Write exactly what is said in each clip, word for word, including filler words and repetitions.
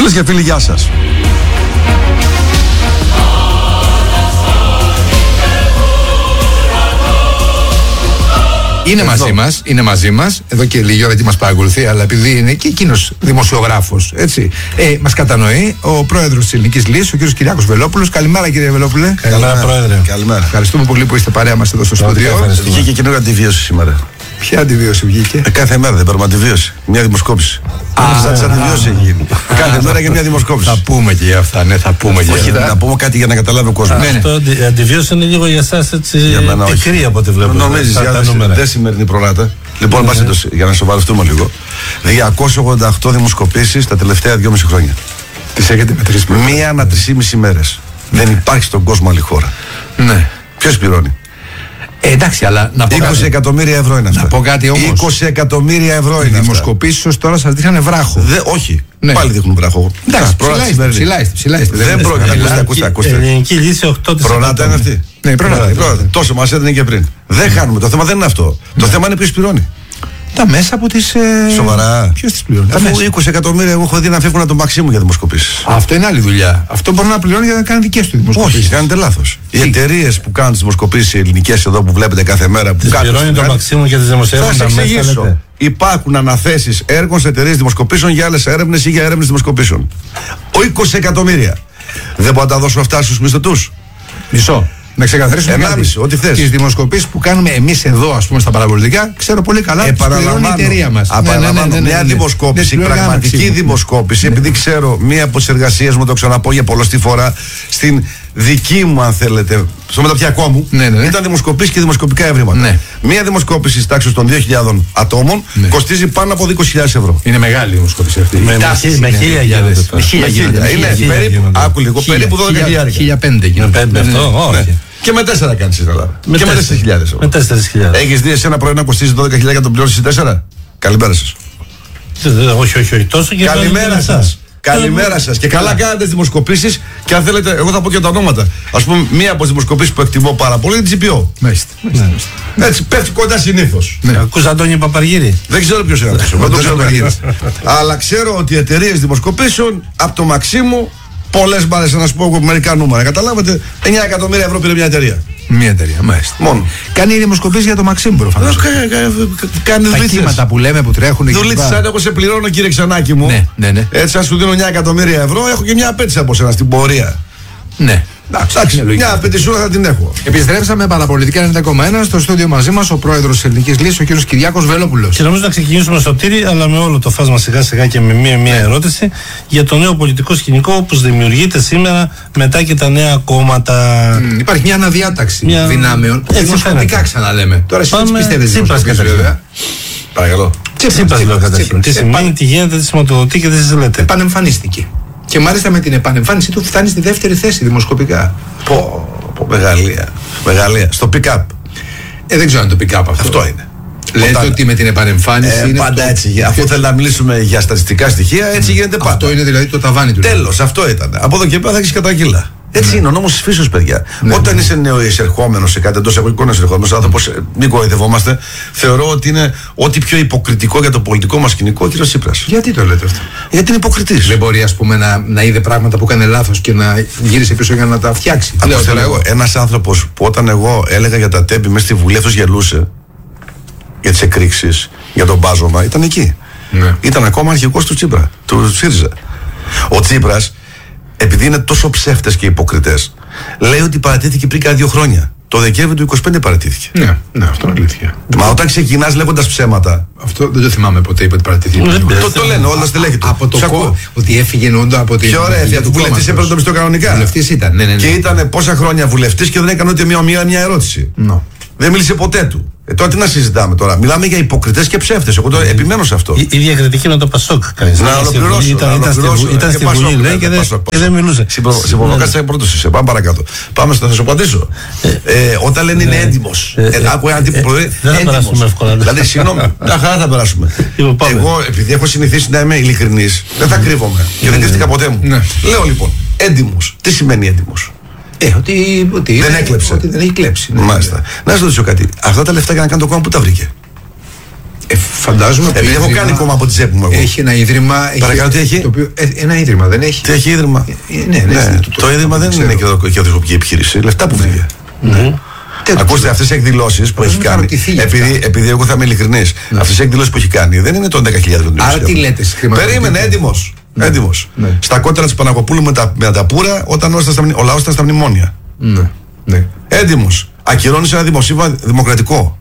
Φίλες και φίλοι, γεια σας. Είναι μαζί μας, είναι μαζί μας, εδώ και λίγη ώρα, γιατί μας παρακολουθεί, αλλά επειδή είναι και εκείνος δημοσιογράφος, έτσι, ε, μας κατανοεί ο πρόεδρος της Ελληνικής Λύσης, ο κ. Κυριάκος Βελόπουλος. Καλημέρα, κύριε Βελόπουλε. Καλημέρα, πρόεδρε. Καλημέρα. Ευχαριστούμε πολύ που είστε παρέα μας εδώ στο στούντιο. Βγήκε καινούργια αντιβίωση σήμερα. Ποια αντιβίωση βγήκε? Ε, κάθε μέρα δεν παίρνουμε αντιβίωση. Μια δημοσκόπηση. Σαν τη αντιβίωση έχει γίνει. Κάθε μέρα και μια δημοσκόπηση. Θα πούμε και για αυτά, ναι, θα πούμε και για αυτά. Να πούμε κάτι για να καταλάβει ο κόσμος. Αυτό η αντιβίωση είναι λίγο για εσάς έτσι πικρή από ό,τι βλέπω. Νομίζεις, δεν σημερινή προράτα. Λοιπόν, πάση για να σοβαρευτούμε λίγο. διακόσιες ογδόντα οκτώ δημοσκοπήσεις τα τελευταία δυόμιση χρόνια. Τις έχετε μετρήσει? Μία ανά τρεις ημέρες. Δεν υπάρχει στον κόσμο άλλη χώρα. Ναι. Ποιος πληρώνει? Ε, εντάξει, αλλά να πω είκοσι κάτι. εκατομμύρια ευρώ είναι αυτά. Να πω κάτι όμως. είκοσι εκατομμύρια ευρώ είναι. Οι δημοσκοπήσεις ως τώρα σας δείχνανε βράχο. Δε, όχι. Ναι. Πάλι δείχνουν βράχο. Εντάξει, ψηλά είστε, ψηλά είστε. Δεν πρόκειται. Ακούστε, ακούστε. Ελληνική Λύση οκτώ τοις εκατό. Προράτα είναι αυτή. Ναι, η προράτα. Τόσο μας έδινε και πριν. Δεν χάνουμε. Το θέμα δεν είναι αυτό. Το θέμα είναι ποιος πληρώνει. Τα μέσα από τις. Ε... Σοβαρά. Ποιος τις πληρώνει? Αφού είκοσι εκατομμύρια εγώ έχω δει να φεύγουν από τον Μαξίμου για δημοσκοπήσεις. Αυτό είναι άλλη δουλειά. Αυτό μπορεί να πληρώνει για να κάνει δικές του δημοσκοπήσεις. Όχι, κάνετε λάθος. Οι εταιρείες που κάνουν τις δημοσκοπήσεις, οι ελληνικές εδώ που βλέπετε κάθε μέρα. Που πληρώνει τον Μαξίμου και τις δημοσιεύουν τα μέσα. Υπάρχουν αναθέσεις έργων σε εταιρείες δημοσκοπήσεων για άλλες έρευνες ή για έρευνες δημοσκοπήσεων. Ο είκοσι εκατομμύρια. Δεν μπορώ να τα δώσω αυτά στους μισθωτούς. Μισό. Να ξεκαθαρίσουμε ενάμιση, ό,τι θες. Τις δημοσκοπήσεις που κάνουμε εμείς εδώ, ας πούμε, στα παραπολιτικά, ξέρω πολύ καλά. Επαναλαμβάνω, η εταιρεία μας. Επαναλαμβάνω, ναι, ναι, ναι, ναι, μια ναι, δημοσκόπηση, ναι, πραγματική ναι, δημοσκόπηση, ναι. επειδή ξέρω μία από τις εργασίες μου, το ξαναπώ για πολλωστή φορά, στην δική μου, αν θέλετε, στο μεταπτυχιακό μου, ναι, ναι, ναι. ήταν δημοσκοπήσεις και δημοσκοπικά ευρήματα. Ναι. Μία δημοσκόπηση τάξης των δύο χιλιάδες ατόμων ναι. κοστίζει πάνω από είκοσι χιλιάδες ευρώ. Είναι μεγάλη δημοσκόπηση αυτή. Με χίλια χιλιάδες. Είναι περίπου, άκου λίγο, περίπου δώδεκα χιλιάδες. χίλια πέντε γίνεται. Και με τέσσερα κάνεις στην Ελλάδα. Με και με τέσσερις χιλιάδες. Με τέσσερις χιλιάδες. Έχεις δει εσένα πρωί να κοστίζει δώδεκα χιλιάδες και τον πληρώσεις τέσσερα? Καλημέρα σας. Όχι, όχι, όχι. Τόσο και καλημέρα σας. Καλημέρα σας. Και καλά κάνετε τις δημοσκοπήσεις. Και αν θέλετε, εγώ θα πω και τα ονόματα. Ας πούμε, μία από τις δημοσκοπήσεις που εκτιμώ πάρα πολύ είναι την τζι πι ο. Μάλιστα. Έτσι, πέφτει κοντά συνήθως. Ακούς Αντώνη Παπαργύρη? Δεν ξέρω ποιος είναι αυτός. Δεν το ξέρω Παπαργύρης. Αλλά ξέρω ότι οι εταιρείες δημοσκοπήσεων από το Μαξίμου. Πολλές μπάρες να σου πω μερικά νούμερα. Καταλάβετε, εννιά εκατομμύρια ευρώ πήρε μια εταιρεία. Μια εταιρεία, μάλιστα. Μόνο. Κάνει δημοσκοπήσεις για το Μαξίμου προφανώς. Κάνει τα κύματα που λέμε που τρέχουν. Δουλίτες σαν εγώ σε πληρώνω, κύριε Ξανάκη μου. Ναι, ναι, ναι. Έτσι, αν σου δίνω εννιά εκατομμύρια ευρώ, έχω και μια απέτηση από σένα στην πορεία. Ναι. Εντάξει, μια απαιτησούρα θα την έχω. Επιστρέψαμε παραπολιτικά ενενήντα κόμμα ένα στο στούντιο μαζί μας ο πρόεδρος της Ελληνικής Λύσης, ο κ. Κυριάκος Βελόπουλος. Και νομίζω να ξεκινήσουμε, Σωτήρη, αλλά με όλο το φάσμα σιγά σιγά και με μία-μία ερώτηση για το νέο πολιτικό σκηνικό όπως δημιουργείται σήμερα μετά και τα νέα κόμματα. Mm, υπάρχει μια αναδιάταξη μια... δυνάμεων. Δημοσκοπικά ξαναλέμε. Τώρα εσείς πιστεύετε Τσίπρας βέβαια. Παρακαλώ. Τσίπρας λέω καταρχήν. Τι σημαίνει, τι γίνεται, τι σηματοδοτεί και τι συζητάτε. Επανεμφανίστηκε. Και μάλιστα με την επανεμφάνισή του φτάνει στη δεύτερη θέση δημοσκοπικά. Πω, πω, μεγαλεία. Μεγαλεία. Στο pick-up. Ε, δεν ξέρω αν το pick-up αυτό. Αυτό είναι. Λέτε Όταν... ότι με την επανεμφάνιση. Ε, είναι πάντα το... έτσι. Αφού θέλει να μιλήσουμε για στατιστικά στοιχεία, έτσι γίνεται πάντα. Αυτό είναι δηλαδή το ταβάνι του. Τέλος, αυτό ήταν. Από εδώ και πέρα θα έχει καταγγείλα. Έτσι ναι. Είναι ο νόμος της φύσεως, παιδιά. Ναι, Όταν ναι. είσαι νεοεισερχόμενος σε κάτι εντός εισαγωγικών εισερχόμενος άνθρωπος, μην κοροϊδευόμαστε, θεωρώ ότι είναι ό,τι πιο υποκριτικό για το πολιτικό μας σκηνικό ο κ. Τσίπρας. Γιατί το λέτε αυτό? Γιατί είναι υποκριτής. Δεν μπορεί, ας πούμε, να, να είδε πράγματα που έκανε λάθος και να γύρισε πίσω για να τα φτιάξει. Αυτό θέλω εγώ. Ένας άνθρωπος που όταν εγώ έλεγα για τα τέμπη μέσα στη Βουλή, αυτός γελούσε για τις εκρήξεις, για τον μπάζωμα, ήταν εκεί. Ναι. Ήταν ακόμα αρχηγός του Τσίπρα, του ΣΥΡΙΖΑ. Ο Τσίπρας, επειδή είναι τόσο ψεύτες και υποκριτές, λέει ότι παρατήθηκε πριν κάνα δύο χρόνια. Το Δεκέμβριο του είκοσι πέντε παρατήθηκε. Ναι, ναι, αυτό είναι αλήθεια. Μα όταν ξεκινάς λέγοντας ψέματα. Αυτό δεν το θυμάμαι ποτέ, είπε ότι παρατήθηκε. Το, το λένε όλα στελέχη του. Από το κόμμα. Ότι έφυγε όντω από την. Πιο ωραία, έφυγε. Του βουλευτή έπαιρνε το μισθό κανονικά. Βουλευτής ήταν, ναι, ναι, ναι. Και ήταν πόσα χρόνια βουλευτής και δεν έκανε ούτε μία, μία, μία ερώτηση. No. Δεν μίλησε ποτέ του. Ε, τώρα τι να συζητάμε τώρα. Μιλάμε για υποκριτές και ψεύτες. Εγώ τώρα επιμένω σε αυτό. Η ίδια κριτική με το Πασόκ. Να ολοκληρώσω. Ήταν στη Βουλή, λέει, και δεν μιλούσε. Συμπροβοκάτσε πρώτος. Πάμε παρακάτω. Πάμε στο θα σου απαντήσω. Όταν λένε είναι έντιμος. Άκου έναν τύπο πρωί. Δεν θα περάσουμε εύκολα. Δηλαδή, συγγνώμη, μια χαρά θα περάσουμε. Εγώ, επειδή έχω συνηθίσει να είμαι ειλικρινής, δεν θα κρύβομαι. Και δεν κρύφτηκα ποτέ μου. Λέω λοιπόν, έντιμος. Τι σημαίνει έντιμος? Ε, ότι, ότι δεν έκλεψε. Ότι δεν έχει κλέψει. Ναι. Μάλιστα. Να σας ρωτήσω κάτι. Αυτά τα λεφτά για να κάνει το κόμμα που τα βρήκε? Ε, φαντάζομαι. Επειδή έχω κάνει κόμμα από τη τσέπη μου. Εγώ. Έχει ένα ίδρυμα. Παρακαλώ, τι έχει. Το οποίο, ε, ένα ίδρυμα, δεν έχει. Τι έχει ίδρυμα. Ε, ναι, ναι, ναι, το, το, το ίδρυμα δεν είναι κερδοσκοπική επιχείρηση. Λεφτά που φύγε. Ναι. Ακούστε, αυτές οι εκδηλώσεις που έχει κάνει. Επειδή, επειδή εγώ θα είμαι ειλικρινής, ναι. Αυτές οι εκδηλώσεις που έχει κάνει δεν είναι των δέκα χιλιάδες. Άρα τι λέτε, περίμενε, έτοιμος. Ναι. Έτοιμος. Ναι. Στα κόντρα της Παναγοπούλου με τα, με τα πουρα, όταν ο λαός ήταν στα μνημόνια. Ναι. Ναι. Έτοιμος. Ακυρώνει ένα δημοσίευμα δημοκρατικό.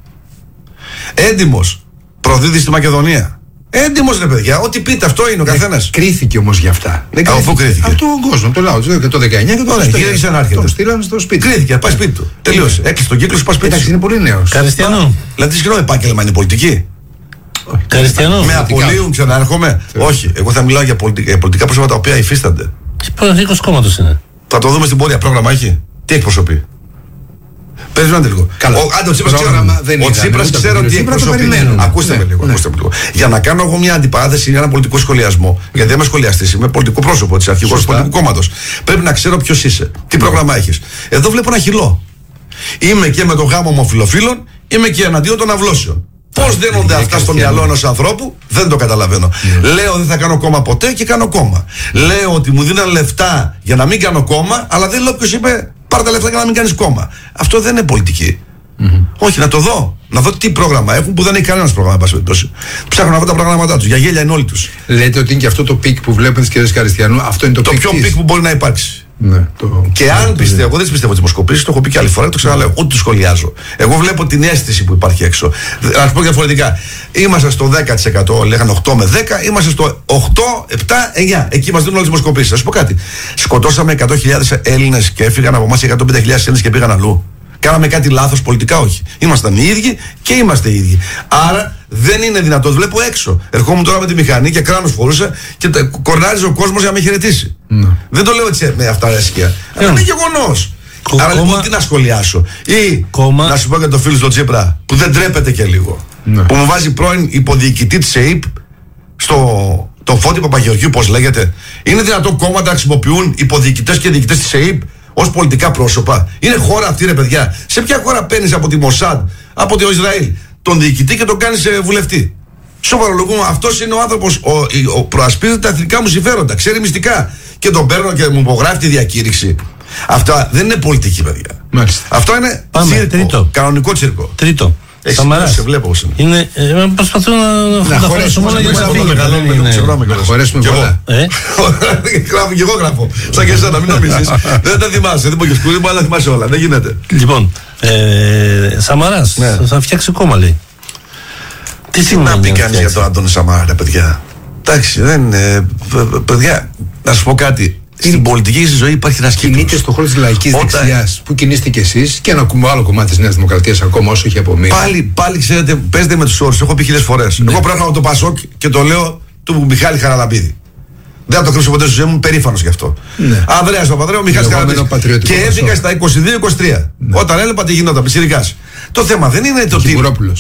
Έτοιμος. Προδίδει στη Μακεδονία. Έντιμος ρε παιδιά, ό,τι πείτε, αυτό είναι ο καθένας. Κρίθηκε όμως για αυτά. Αφού κρίθηκε. Αυτό ο κόσμος, το λαό, και το δεκαεννιά και το είκοσι. Τον στείλανε στο σπίτι. Κρίθηκε, πάει σπίτι του. Τελείωσε. Έκλεισε τον κύκλο, πάει σπίτι. Εντάξει, είναι πολύ νέος. Καριστιανό. Δηλαδή, συγγνώμη, επάγγελμα είναι πολιτική. Καριστιανό. Με απολύουν, ξανάρχομαι. Όχι, εγώ θα μιλάω για πολιτικά πρόσωπα τα οποία υφίστανται. Πρωθυπουργός κόμματος είναι. Θα το δούμε στην πορεία. Πρόγραμμα έχει. Τι εκπροσωπεί. Περιμένετε λίγο. Καλά. Ο, άντε, ο Τσίπρας ξέρω, ο Τσίπρας ξέρω τι εκπροσωπεί. Ακούστε με λίγο. Ακούστε με λίγο. Για να κάνω εγώ μια αντιπαράθεση για ένα πολιτικό σχολιασμό, γιατί δεν είμαι σχολιαστής, είμαι πολιτικό πρόσωπο της αρχηγός του πολιτικού κόμματος. Πρέπει να ξέρω ποιος είσαι, τι πρόγραμμα έχεις. Εδώ βλέπω ένα χυλό. Είμαι και με το γάμο ομοφυλοφίλων, είμαι και εναντίον των αυλώσεων. Πώς δένονται αυτά στο μυαλό ενός ανθρώπου, δεν το καταλαβαίνω. Λέω δεν θα κάνω κόμμα ποτέ και κάνω κόμμα. Λέω ότι μου δίναν λεφτά για να μην κάνω κόμμα, αλλά δεν λέω ποιος είπε πάρε τα λεφτά για να μην κάνεις κόμμα. Αυτό δεν είναι πολιτική. Mm-hmm. Όχι, να το δω. Να δω τι πρόγραμμα έχουν που δεν έχει κανένας πρόγραμμα. Ψάχνω να δω τα προγράμματά τους. Για γέλια είναι όλοι τους. Λέτε ότι είναι και αυτό το πικ που βλέπετε τις κυρίες Καριστιανού. Αυτό είναι το, το πιο πικ που μπορεί να υπάρξει. Ναι, το... Και αν πιστεύω, εγώ δεν πιστεύω τις δημοσκοπήσεις, το έχω πει και άλλη φορά, το ξαναλέω, ούτε το σχολιάζω. Εγώ βλέπω την αίσθηση που υπάρχει έξω. Να σου πω διαφορετικά. Είμαστε στο δέκα τοις εκατό, λέγανε οκτώ με δέκα, είμαστε στο οκτώ, επτά, εννιά. Εκεί μας δίνουν όλες τις δημοσκοπήσεις. Θα σου πω κάτι. Σκοτώσαμε εκατό χιλιάδες Έλληνες και έφυγαν από εμάς εκατόν πενήντα χιλιάδες Έλληνες και πήγαν αλλού. Κάναμε κάτι λάθος πολιτικά, όχι. Ήμασταν οι ίδιοι και είμαστε οι ίδιοι. Άρα δεν είναι δυνατόν. Βλέπω έξω. Ερχόμουν τώρα με τη μηχανή και κράνος φορούσα και κορνάριζε ο κόσμος για να με χαιρετήσει. Mm. Δεν το λέω έτσι με αυτά έσχεια. Mm. Αλλά είναι γεγονός. Κο- Άρα λοιπόν τι να σχολιάσω. Ή κόμμα... να σου πω για το φίλο στον Τσίπρα που δεν τρέπεται και λίγο. Mm. Που μου βάζει πρώην υποδιοικητή της ΕΕΠ στο το Φώτη Παπαγεωργίου, πώς λέγεται. Είναι δυνατόν κόμματα να χρησιμοποιούν υποδιοικητές και διοικητές της ΕΕΠ ως πολιτικά πρόσωπα? Είναι χώρα αυτή ρε παιδιά? Σε ποια χώρα παίρνεις από τη Μοσάντ, από το Ισραήλ, τον διοικητή και τον κάνεις βουλευτή? Σοβαρολογούμε, αυτός είναι ο άνθρωπος, ο, ο, προασπίζεται τα εθνικά μου συμφέροντα, ξέρει μυστικά και τον παίρνω και μου υπογράφει τη διακήρυξη. Αυτά δεν είναι πολιτική, παιδιά. Μάλιστα. Αυτό είναι Πάμε, τσίρκο, τρίτο. Κανονικό τσίρκο. Τρίτο. Σαμαράς. Σε βλέπω πώς είναι. Είναι, ε, προσπαθώ να, να χωρέσουμε μόνο για να φύγει. Να χωρέσουμε πολλά. Γράφω και εγώ γράφω. Σαν και εσένα, μην νομίζεις. Δεν τα θυμάσαι, δεν μπορεί και σκούδι, αλλά θυμάσαι όλα. Δεν γίνεται. Λοιπόν, Σαμαράς θα φτιάξει κόμμα, λέει. Τι σημαίνει να πει κανείς για τον Αντώνη Σαμαρά, ρε παιδιά? Εντάξει, δεν είναι. Παιδιά, να σου πω κάτι. Στην πολιτική ζωή υπάρχει ένας κύκλος. Κινείται στον χώρο της λαϊκής Όταν... δεξιάς που κινείστε κι εσείς και ένα άλλο κομμάτι της Νέας Δημοκρατίας ακόμα όσο έχει απομείνει. Πάλι, πάλι ξέρετε, παίζετε με τους όρους. Έχω πει χίλιες φορές. Ναι. Εγώ πρέπει να το Πασόκ και το λέω του Μιχάλη Χαραλαμπίδη. Δεν θα το κρύψω ποτέ στη ζωή μου, περήφανος γι' αυτό. Ναι. Ανδρέας Παπανδρέου, Μιχάλης Χαραλαμπίδης. Και έφυγα στα είκοσι δύο είκοσι τρία. Ναι. Όταν έλεπα τι γινόταν, πιτσιρικάς. Το θέμα δεν είναι το τι.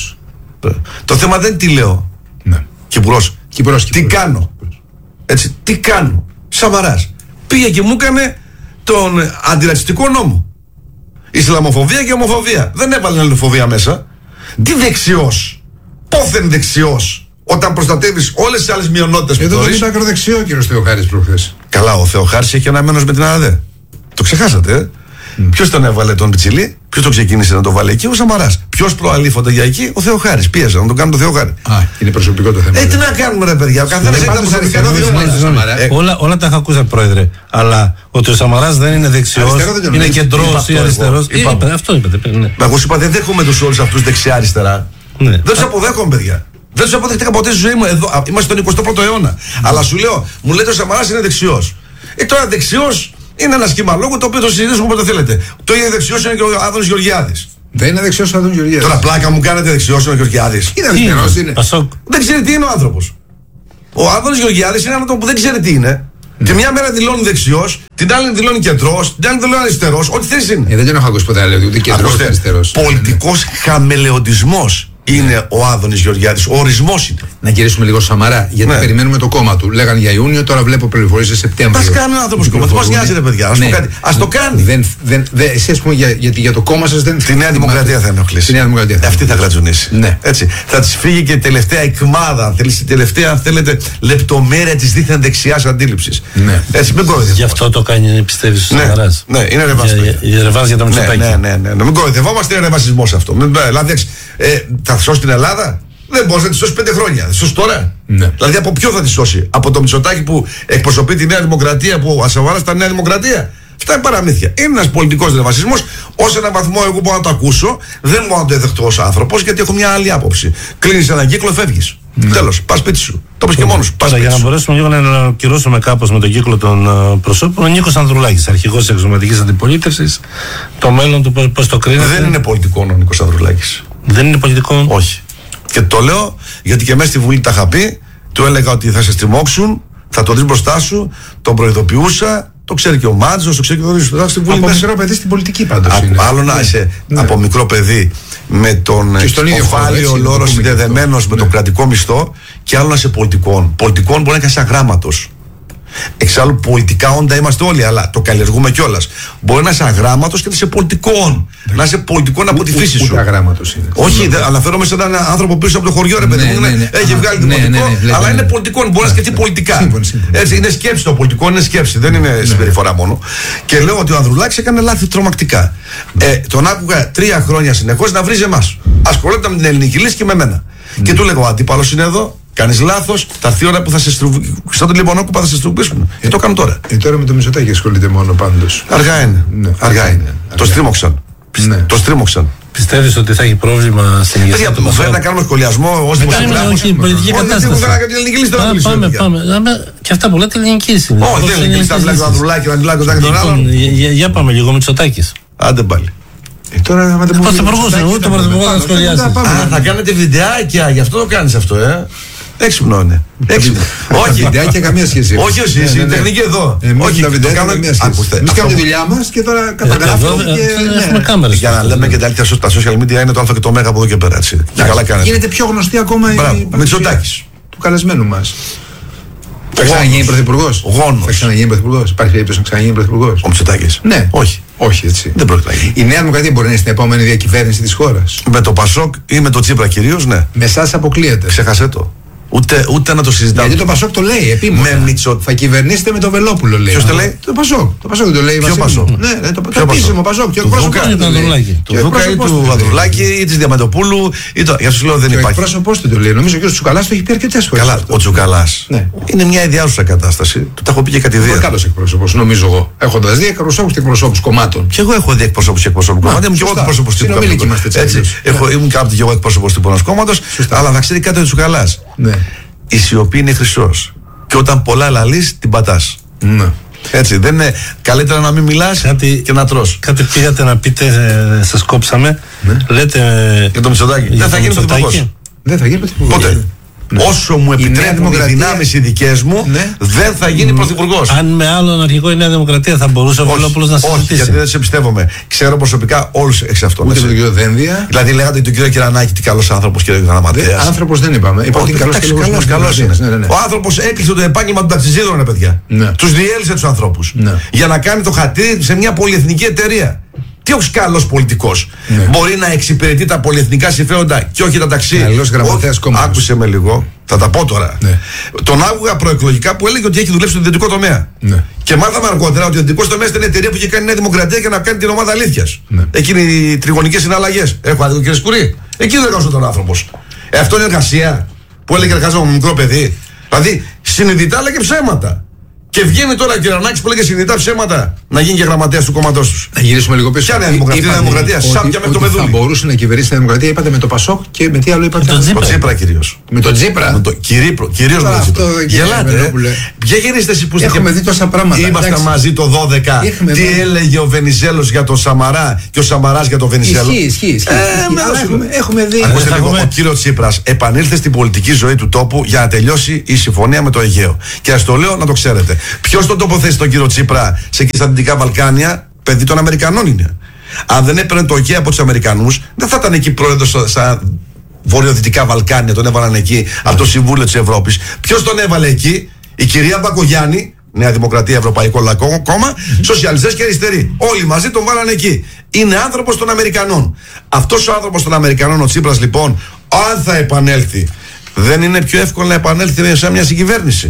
Το θέμα δεν είναι τι λέω. Ναι. Κυπουρός. Τι κάνω. Έτσι, τι κάνω. Σαμαράς. Πήγε και μου έκανε τον αντιρατσιστικό νόμο. Ισλαμοφοβία και ομοφοβία. Δεν έβαλε ελληνοφοβία μέσα. Τι δεξιός? Πόθεν δεξιός όταν προστατεύεις όλες τις άλλες μειονότητες? Εδώ δεν είναι ακροδεξιό κύριος Θεοχάρης προχθές. Καλά, ο Θεοχάρης έχει αναμένος με την ΑΔΕ. Το ξεχάσατε, ε? Mm. Ποιος τον έβαλε τον Πιτσιλή? Ποιος το ξεκίνησε να το βάλει εκεί? Ο Σαμαράς. Ποιος προαλήφονται για εκεί? Ο Θεοχάρης. Πίεζε να τον κάνουν το Θεοχάρη. Α, είναι προσωπικό το θέμα. Ε, τι να κάνουμε, ρε παιδιά. Ο καθένας έχει τα προσωπικά του. Όλα τα έχω ακούσει, πρόεδρε. Αλλά ότι ο Σαμαράς δεν είναι δεξιός, είναι κεντρός ή αριστερός. Αυτό είπατε. Εγώ σου είπα, δεν δέχομαι τους όρους αυτούς δεξιά-αριστερά. Δεν τους αποδέχομαι, παιδιά. Δεν τους αποδέχτηκα ποτέ στη ζωή μου. Εδώ, είμαστε στον εικοστό πρώτο αιώνα. Αλλά σου λέω, μου λέτε ο Σαμαράς είναι δεξιός. Ε, τώρα δεξιός είναι ένα σχήμα λόγου το οποίο το συζητήσουμε όποτε θέλετε. Το ίδιο δεξιός είναι και ο Άδωνης Γεωργιάδης. Δεν είναι δεξιός ο Άδωνης Γεωργιάδης. Τώρα πλάκα μου κάνετε, δεξιός είναι ο Γεωργιάδης. Είναι αριστερός, είναι. Δεν ξέρει τι είναι ο άνθρωπος. Ο Άδωνης Γεωργιάδης είναι άνθρωπο που δεν ξέρει τι είναι. Τη μια μέρα δηλώνει δεξιός, την άλλη δηλώνει κεντρός, την άλλη δηλώνει αριστερός. Ό,τι θες είναι. Ε, δεν τον έχω ακούσει ποτέ, λέει ούτε κεντρός ούτε αριστερός. Πολιτικός χαμελεοντισμός είναι ο Άδωνης Γεωργιάδης. Ο ορισμός είναι. Να γυρίσουμε λίγο στο Σαμαρά, γιατί ναι. περιμένουμε το κόμμα του. Λέγανε για Ιούνιο, τώρα βλέπω πληροφορίες σε Σεπτέμβριο. Ας κάνει ο άνθρωπος κόμμα, μας νοιάζει ρε παιδιά. Ας, ναι. το, ας το κάνει. Δεν, δεν, δεν, εσύ ας πούμε για, γιατί για το κόμμα σας δεν. Τη Νέα Δημοκρατία θα ενοχλήσει. Νέα Δημοκρατία θα αυτή θα γρατζουνίσει. Ναι. Έτσι. Θα της φύγει και η τελευταία εκμάδα, αν θέλεις, η τελευταία, αν θέλετε, λεπτομέρεια της δίθεν δεξιάς αντίληψης. Ναι. Έτσι, μην κοροϊδεύουμε. Γι' αυτό το κάνει, πιστεύεις, ο Σαμαράς. Ναι, είναι ρεβάς. Η ρεβάς για το Μητσοτάκη. Ναι, ναι, ναι. Μην κοροϊδευόμαστε, είναι ρεβασισμός αυτό. Δηλαδή, θα σώσει την Ελλάδα. Δεν μπορεί να τη σώσει πέντε χρόνια. Θα τη σώσει τώρα. Ναι. Δηλαδή από ποιο θα τη σώσει? Από το Μητσοτάκη που εκπροσωπεί τη Νέα Δημοκρατία, που ασαβαρά στα Νέα Δημοκρατία. Αυτά είναι παραμύθια. Είναι ένα πολιτικό ρεβασισμό. Ω έναν βαθμό εγώ μπορώ να το ακούσω. Δεν μπορώ να το δεχτώ ω άνθρωπο γιατί έχω μια άλλη άποψη. Κλείνει έναν κύκλο, φεύγει. Ναι. Τέλος, πα σπίτι σου. Το πες και μόνος. Τώρα, για να μπορέσουμε λίγο να ολοκληρώσουμε κάπως με τον κύκλο των uh, προσώπων, ο Νίκος Ανδρουλάκης, αρχηγός της Εξωματικής Αντιπολίτευσης, το μέλλον του πώς το κρίνεται? Δεν είναι πολιτικό ο Νίκος Ανδρουλάκης. Δεν είναι πολιτικό. Όχι. Και το λέω γιατί και μέσα στη Βουλή τα είχα πει, του έλεγα ότι θα σε στριμώξουν, θα το δεις μπροστά σου, τον προειδοποιούσα. Το ξέρει και ο Μάτζος, το ξέρει και ο Δήμος στην Βουλή. Από μικρό παιδί στην πολιτική πάντως. Α, άλλο να είσαι ναι. από μικρό παιδί με τον οφάλιο λόρο συνδεδεμένος με τον κρατικό μισθό, και άλλο να είσαι πολιτικών. Πολιτικών μπορεί να είναι αγράμματος. Εξάλλου, πολιτικά όντα είμαστε όλοι, αλλά το καλλιεργούμε κιόλας. Μπορεί να είσαι αγράμματος και να είσαι πολιτικών. Να είσαι πολιτικών από τη φύση σου. Ούτε αγράμματος είναι. Όχι, αναφέρομαι σε έναν άνθρωπο πίσω από το χωριό, ρε παιδί μου. Έχει βγάλει δημοτικό, αλλά είναι πολιτικών. Μπορεί να σκεφτεί πολιτικά. Έτσι, είναι σκέψη το πολιτικό, είναι σκέψη, δεν είναι συμπεριφορά μόνο. Και λέω ότι ο Ανδρουλάκης έκανε λάθη τρομακτικά. Τον άκουγα τρία χρόνια συνεχώς να βρίζει εμάς. Ασχολόταν με την ελληνική λύση και με μένα. Και του λέγω: ο αντίπαλος είναι εδώ. Κάνεις λάθος, θα έρθει η ώρα που θα σε στρουβίσουν. Σαν τον Λιμονόκουπα θα σε στρουβίσουν. Και το κάνουν τώρα. Ε, τώρα με το Μητσοτάκη ασχολείται μόνο πάντως. Αργά είναι. Ναι. Αργά είναι. Το στρίμωξαν. Ναι. Το στρίμωξαν. Πιστεύεις ότι θα έχει πρόβλημα στην ηγεσία του Πασόκ? Μου να κάνουμε σχολιασμό ως δημοσιογράφος. Όχι, πολιτική κατάσταση. Πάμε, πάμε. Και αυτά που λέτε ελληνική λύση. Όχι, δεν είναι ελληνική λύση. Θα μιλάει ο Ανδρουλάκη, να μιλάει τον άλλον. Για πάμε λίγο Μητσοτάκης. Άντε πάλι. Ε, τώρα θα το πρωθυπουργός είναι, ούτε το πρωθυπουργός να σχολιάσει. Α, θα κάνετε βιντεάκια, γι' αυτό το κάνεις αυτό, ε. Έξυπνο είναι. Έξυπνο. Όχι, βιντεάκια καμία σχέση. Όχι, όχι, η τεχνική εδώ. Όχι, τα βιντεάκια καμία σχέση. Εμείς κάνουμε τη δουλειά μας και τώρα καταγράφουμε και έχουμε κάμερες. Για να λέμε και τα αλήθεια, τα social media είναι το α και το μέγα από εδώ και πέρα. Και καλά κάνετε. Γίνεται πιο γνωστή ακόμα η Μητσοτάκης του καλεσμένου μας. Θα ξαναγίνει πρωθυπουργός. Γόνος. Θα ξαναγίνει πρωθυπουργός. Υπάρχει περίπτωση να ξαναγίνει πρωθυπουργός? Ο Μητσοτάκης. Ναι. Όχι. Όχι έτσι. Δεν πρόκειται να γίνει. Η Νέα Δημοκρατία μπορεί να είναι στην επόμενη διακυβέρνηση της χώρας? Με το Πασόκ ή με το Τσίπρα κυρίως, ναι. Με εσάς αποκλείεται. Ξέχασέ το. Ούτε, ούτε να το συζητάμε. Γιατί το Πασόκ το λέει επίμονα. Με Μητσο... Θα κυβερνήσετε με το Βελόπουλο, λέει. Ποιος το λέει? Το Πασόκ. Το Πασόκ το λέει. Ποιο Πασόκ? Ναι, ναι, το, το επίσημο Πασόκ. Του Δούκα ή του Ανδρουλάκη ή της Διαμαντοπούλου. Για σου λέω δεν υπάρχει. Ο εκπρόσωπός του το λέει. Νομίζω και ο Τσουκαλάς το έχει πει αρκετές φορές. Καλά, ο Τσουκαλάς είναι μια ιδιάζουσα κατάσταση. Του τα έχω πει και κατηδία. Είναι καλός εκπρόσωπος, νομίζω εγώ. Έχοντας δει εκπροσώπους και εκπροσώπους κομμάτων. Και εγώ έχω δει εκπροσώπους και εκπροσώπους κομμάτων. Ήμουν και εγώ εκπρόσωπος του κόμματος. Ήμουν κάποτε και εγώ εκπρόσωπος του κόμματος. Αλλά θα ξέρει κάτι ο Τσουκαλάς. Η σιωπή είναι χρυσός. Και όταν πολλά λαλείς, την πατάς. Ναι. Έτσι, δεν είναι καλύτερα να μην μιλάς κάτι, και να τρως. Κάτι πήγατε να πείτε, ε, σας κόψαμε. Ναι. Λέτε. Για το Μητσοτάκη. Δεν θα γίνει πρωθυπουργός. Δεν θα γίνει πρωθυπουργός. Πότε? Ναι. Όσο μου επιτρέπουν οι δυνάμεις οι δικές μου, ναι. δεν θα γίνει πρωθυπουργός. Αν με άλλον αρχηγό η Νέα Δημοκρατία θα μπορούσε ο Βελόπουλος να συζητήσει? Όχι, γιατί δεν σε πιστεύομαι. Ξέρω προσωπικά όλους εξ αυτών. Ούτε με τον κύριο Δένδια. Δηλαδή λέγατε τον κύριο Κυρανάκη, τι καλός άνθρωπος, κύριε Γραμματέας. Άνθρωπος δεν είπαμε. Είπαμε ότι καλός είναι. Ο άνθρωπος έκλεισε το επάγγελμα του ταξιζίδων, παιδιά. Τους διέλυσε τους ανθρώπους. Για να κάνει το χατήρι σε μια πολυεθνική εταιρεία. Τι όχι καλός πολιτικός. Ναι. Μπορεί να εξυπηρετεί τα πολυεθνικά συμφέροντα και όχι τα ταξί. Καλός γραμματέας κόμματος. Άκουσε με λίγο, θα τα πω τώρα. Ναι. Τον άκουγα προεκλογικά που έλεγε ότι έχει δουλέψει στον ιδιωτικό τομέα. Ναι. Και μάθαμε αργότερα ότι ο ιδιωτικός τομέας ήταν η εταιρεία που είχε κάνει η Νέα Δημοκρατία για να κάνει την ομάδα αλήθειας. Ναι. Εκείνοι οι τριγωνικές συναλλαγές. Έχω άδικο, κύριε Σκουρί. Εκεί δεν εργαζόταν τον άνθρωπος. Ε, αυτό είναι εργασία που έλεγε εργαζόμενο με μικρό παιδί. Δηλαδή συνειδητά έλεγε ψέματα. Και βγαίνει τώρα ο Κυρανάκης που λέγε συνειδητά ψέματα να γίνει και γραμματέας του κόμματός τους. Να γυρίσουμε λίγο πίσω. Ποια Νέα Δημοκρατία, Νέα Δημοκρατία, σάπια με το Μεδούλη. Θα μπορούσε να κυβερνήσει η Νέα Δημοκρατία, είπατε με το Πασόκ και με τι άλλο είπατε? Με τον Τσίπρα κυρίως. Με τον Τσίπρα. Κυρίως με τον Τσίπρα. Γελάτε. Ποια γυρίστε εσείς που είστε? Έχουμε δει τόσα πράγματα. Ήμασταν μαζί το δώδεκα. Τι έλεγε ο Βενιζέλος για τον Σαμαρά και ο Σαμαράς για τον Βενιζέλο? Ισχύει, ισχύει. Έχουμε δει. Ο κύριος Τσίπρας επανήλθε στην πολιτική ζωή του τόπου για να τελειώσει η συμφωνία με το Αιγαίο. Και ας το λέω να το ξέρετε. Ποιος τον τοποθέσει τον κύριο Τσίπρα σε εκεί στα Δυτικά Βαλκάνια? Παιδί των Αμερικανών είναι. Αν δεν έπαιρνε το OK από τους Αμερικανούς, δεν θα ήταν εκεί πρόεδρος σαν Βορειοδυτικά Βαλκάνια, τον έβαλαν εκεί από το Συμβούλιο της Ευρώπης. Ποιος τον έβαλε εκεί? Η κυρία Μπακογιάννη, Νέα Δημοκρατία, Ευρωπαϊκό Λαϊκό Κόμμα, σοσιαλιστές και αριστεροί. Όλοι μαζί τον βάλανε εκεί. Είναι άνθρωπος των Αμερικανών. Αυτός ο άνθρωπος των Αμερικανών, ο Τσίπρας, λοιπόν, αν θα επανέλθει, δεν είναι πιο εύκολο να επανέλθει σε μια συγκυβέρνηση?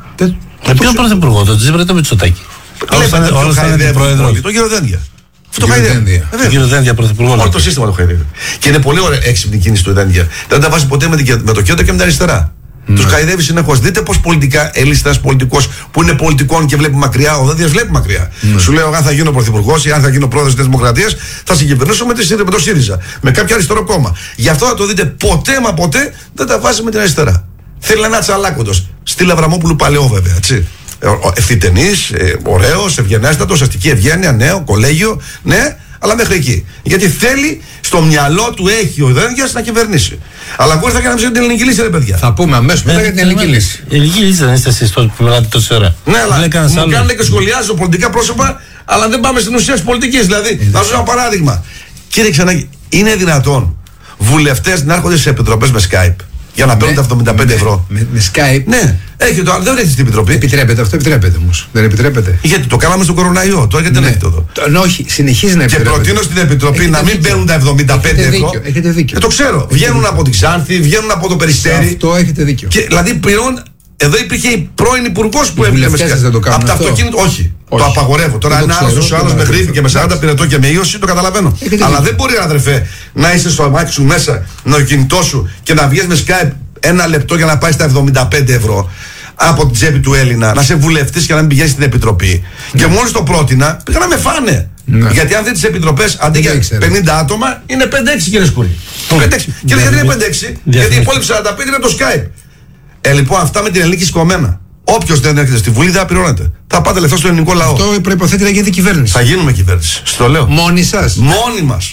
Με ποιον πρωθυπουργό, τον Τσίπρα ή τον Μητσοτάκη? Όλος θα είναι πρόεδρο. Το κύριο Δένδια. Αυτό το χαϊδεύει. Το κύριο Δένδια πρωθυπουργό. Όλο το σύστημα το χαϊδεύει. Και είναι πολύ ωραία έξυπνη κίνηση του Δένδια. Δεν τα βάζει ποτέ με το κέντρο και με την αριστερά. Mm. Τους χαϊδεύει συνεχώς. Δείτε πως πολιτικά, ελίστας πολιτικός που είναι πολιτικών και βλέπει μακριά, ο Δένδιας βλέπει μακριά. Mm. Σου λέω, αν θα γίνω πρωθυπουργός ή αν θα γίνω πρόεδρος της Δημοκρατίας, θα συγκυβερνήσω με, με το ΣΥΡΙΖΑ. Με κάποιο αριστερό κόμμα. Γι' αυτό θα το δείτε ποτέ μα ποτέ δεν τα βάζει με την αριστερά. Θέλει ένα τσαλάκοντος. Στείλε Αβραμόπουλου παλαιό βέβαια, έτσι. Ευθυτενής, ε, ωραίος, ευγενέστατος, αστική ευγένεια, νέο, κολέγιο, ναι, αλλά μέχρι εκεί. Γιατί θέλει, στο μυαλό του έχει ο Δένδιας να κυβερνήσει. Αλλά εγώ ήρθα για να ψήσω την ελληνική λύση, ρε παιδιά. Θα πούμε αμέσως μετά για την ελληνική λύση. Η ελληνική λύση δεν είστε εσείς που μιλάτε τόση ώρα? Ναι, αλλά μου κάνετε και σχολιάζω πολιτικά πρόσωπα, αλλά δεν πάμε στην ουσία της πολιτικής. Δηλαδή, θα σας δώσω ένα παράδειγμα. Κύριε Ξανάκη, είναι δυνατόν βουλευτές να έρχονται σε επιτροπές με Skype για να παίρνουν τα εβδομήντα πέντε ευρώ? Με, με Skype. Ναι, έχει το, δεν έχει στην επιτροπή. Επιτρέπεται, αυτό επιτρέπεται όμως. Δεν επιτρέπεται. Γιατί το κάναμε στον κοροναϊό, τώρα γιατί ναι. δεν έχετε εδώ. Το, όχι, συνεχίζει να επιτρέπεται. Και προτείνω στην επιτροπή έχετε να μην δίκιο. Παίρνουν τα εβδομήντα πέντε έχετε ευρώ. Δίκιο, έχετε δίκιο. Ε, το ξέρω. Έχετε βγαίνουν δίκιο. Από τη Ξάνθη, βγαίνουν από το Περιστέρι. Αυτό έχετε δίκιο. Και, δηλαδή πληρώνουν. Εδώ υπήρχε η πρώην υπουργός που έβγαινε με Skype. Από το αυτοκίνητο, όχι. Όχι. Το απαγορεύω. Τώρα, αν άλλο ο άλλο με γρήφη με σαράντα πυρετό και με ίωση, το καταλαβαίνω. Έχετε αλλά δίκιο. Δεν μπορεί, αδερφέ, να είσαι στο αμάξι σου μέσα, το κινητό σου και να βγει με Skype ένα λεπτό για να πάει στα εβδομήντα πέντε ευρώ από την τσέπη του Έλληνα, να σε βουλευτής και να μην πηγαίνει στην επιτροπή. Ναι. Και μόλις το πρότεινα, πήγα να με φάνε. Ναι. Γιατί αν δείτε τις επιτροπές, αντί για πενήντα άτομα, είναι πέντε έξι κύριε Σκούρη. πέντε έξι. Και γιατί είναι πέντε έξι, γιατί οι υπόλοιποι σαράντα πέντε είναι το Skype. Ε, λοιπόν, αυτά με την ελληνική σκομμένα. Όποιος δεν έρχεται στη Βουλή δεν πληρώνεται. Θα πάτε λεφτά στον ελληνικό λαό. Αυτό προϋποθέτει να γίνετε κυβέρνηση. Θα γίνουμε κυβέρνηση. Στο λέω. Μόνοι σας. Μόνοι μας.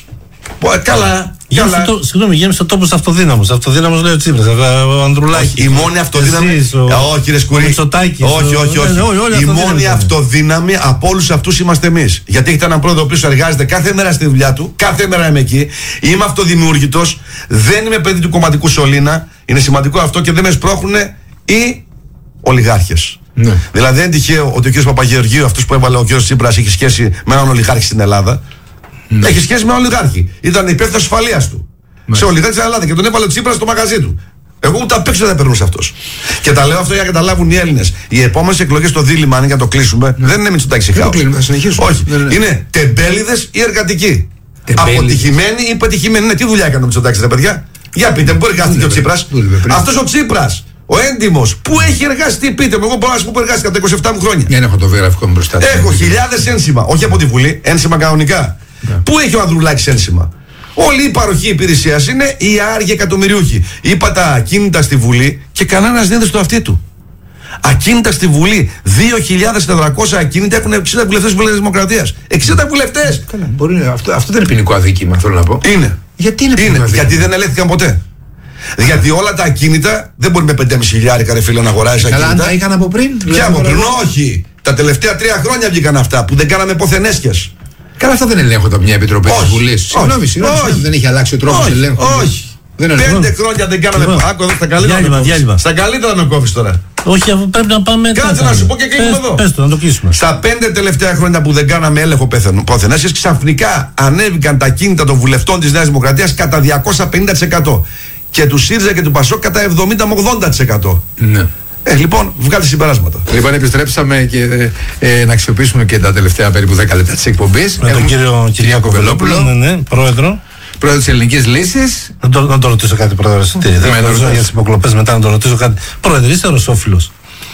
Καλά. Καλά. Το, συγγνώμη, γέμισε ο τόπος αυτοδύναμος. Αυτοδύναμος λέει ο Τσίπρας, ο Ανδρουλάκης. Η μόνη αυτοδύναμη. Όχι, κύριε Σκουρή. Όχι, όχι, όχι. Η μόνη αυτοδύναμη από όλους αυτούς είμαστε εμείς. Γιατί έχετε έναν πρόεδρο ο οποίος εργάζεται κάθε μέρα στη δουλειά του, κάθε μέρα είμαι εκεί. Είμαι αυτοδημιούργητος. Δεν είμαι παιδί του κομματικού σωλήνα. Είναι σημαντικό αυτό και δεν με σπρώχνουν οι ολιγάρχες. Ναι. Δηλαδή δεν είναι τυχαίο ότι ο κ. Παπαγεωργίου, αυτός που έβαλε ο κ. Τσίπρας, έχει σχέση με έναν ολιγάρχη στην Ελλάδα. Ναι. Έχει σχέση με έναν ολιγάρχη. Ήταν υπεύθυνος ασφαλείας του. Ναι. Σε ολιγάρχη στην Ελλάδα και τον έβαλε ο Τσίπρας στο μαγαζί του. Εγώ ούτε απ' έξω δεν περνούσα αυτός. Και τα λέω αυτό για να καταλάβουν οι Έλληνες. Οι επόμενες εκλογές στο δίλημμα, αν για να το κλείσουμε, ναι. δεν είναι Μητσοτάκης Χάους. Όχι. Ναι, ναι. Είναι τεμπέληδες ή εργατικοί. Αποτυχημένοι ή πετυχημένοι. Ναι, τι δουλειά έκανε ο Μητσοτάκης, ρε παιδιά. Για πείτε, μου, πού εργάστηκε ο Τσίπρας? Αυτός ο Τσίπρας. Ο έντιμος, πού έχει εργαστεί, πείτε μου. Εγώ μπορώ να σου πω που εργάστηκα από τα είκοσι επτά μου χρόνια. Δεν έχω το βιογραφικό μου μπροστά. Έχω χιλιάδες ένσημα, όχι από τη Βουλή, ένσημα κανονικά. Yeah. Πού έχει ο Ανδρουλάκης ένσημα? Όλη η παροχή υπηρεσίας είναι οι άργοι εκατομμυριούχοι. Είπα τα ακίνητα στη Βουλή και κανένας δεν είδε στο αυτί του. Ακίνητα στη Βουλή, δύο χιλιάδες τετρακόσια ακίνητα έχουν εξήντα βουλευτές της Δημοκρατίας. εξήντα βουλευτές! Καλά, μπορεί, αυτό, αυτό δεν είναι ποινικό αδίκημα, θέλω να πω. Είναι. Γιατί είναι ποινικό αδίκημα? Γιατί δεν ελέγχθηκαν ποτέ. Γιατί όλα τα ακίνητα δεν μπορεί με πεντέμισι χιλιάρικα ρε φίλε να αγοράζει ακίνητα. Καλά, τα είχαν από πριν. Ποια από πριν? Όχι. Τα τελευταία τρία χρόνια βγήκαν αυτά που δεν κάναμε ποθενέσχες. Καλά, αυτά δεν ελέγχονται από μια επιτροπή της Βουλής. Συγγνώμη, συγγνώμη. Δεν έχει αλλάξει ο τρόπος ελέγχου. Όχι. Πέντε χρόνια δεν κάναμε. Άκου εδώ στα καλύτερα. Στα καλύτερα με κόβεις τώρα. Όχι, αφού πρέπει να πάμε. Κάτσε να σου πω και κλείνουμε εδώ. Πες το, να το κλείσουμε. Στα πέντε τελευταία χρόνια που δεν κάναμε έλεγχο ποθενέσχες, ξαφνικά ανέβηκαν τα κίνητα των βουλευτών της Νέας Δημοκρατίας κατά διακόσια πενήντα τοις εκατό. Και του ΣΥΡΙΖΑ και του ΠΑΣΟΚ κατά εβδομήντα με ογδόντα τοις εκατό. Ναι. Ε, λοιπόν, βγάλτε συμπεράσματα. Λοιπόν, επιστρέψαμε και ε, ε, να αξιοποιήσουμε και τα τελευταία περίπου δέκα λεπτά της εκπομπής. Με τον κύριο Κυριάκο Βελόπουλο, ναι, ναι, πρόεδρο. Πρόεδρο της Ελληνικής Λύσης. Να το, να το ρωτήσω κάτι, πρόεδρε. Τι, δεν θα ρωτήσω για τις υποκλοπές μετά, να το ρωτήσω κάτι. Πρόεδρε, είστε ρωσόφιλος?